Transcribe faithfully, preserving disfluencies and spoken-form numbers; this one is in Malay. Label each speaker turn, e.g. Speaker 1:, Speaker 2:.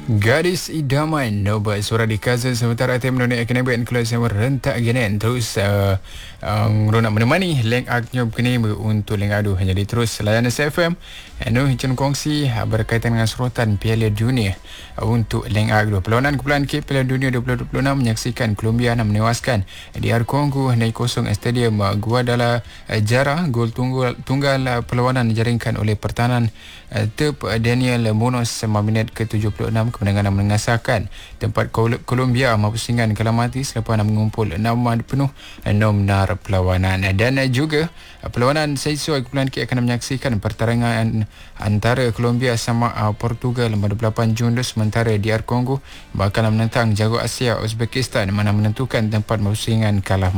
Speaker 1: Gadis idaman Nobel suara di Kaza sementara tim menonton akan buat kelas yang rentak genen terus uh, um, nak menemani link aknya begini untuk link adu jadi terus layanan S F M anu hijau kongsi berkaitan dengan sorotan Piala Dunia untuk link adu perlawanan kumpulan K Piala Dunia dua ribu dua puluh enam menyaksikan Colombia yang menewaskan D R Congo naik kosong stadium Guadalajara. Gol tunggal, tunggal perlawanan dijaringkan oleh pertahanan uh, Tep Daniel Munoz sembilan minit ke tujuh puluh enam. Kemenangan mengesahkan tempat Colombia mempusingkan kalah mati selepas mengumpul enam mad penuh enam benar perlawanan. Dan juga perlawanan sesuai kumpulan K akan menyaksikan pertarungan antara Colombia sama Portugal pada delapan Jun sementara D R Congo bakal menentang jago Asia Uzbekistan mana menentukan tempat mempusingan kalah